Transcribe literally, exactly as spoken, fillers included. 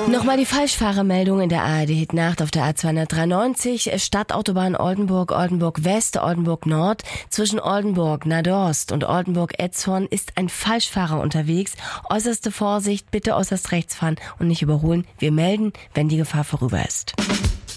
Nochmal die Falschfahrermeldung in der A R D-Hit-Nacht auf der A zweihundertdreiundneunzig, Stadtautobahn Oldenburg, Oldenburg West, Oldenburg Nord. Zwischen Oldenburg, Nadorst und Oldenburg-Etzhorn ist ein Falschfahrer unterwegs. Äußerste Vorsicht, bitte äußerst rechts fahren und nicht überholen. Wir melden, wenn die Gefahr vorüber ist.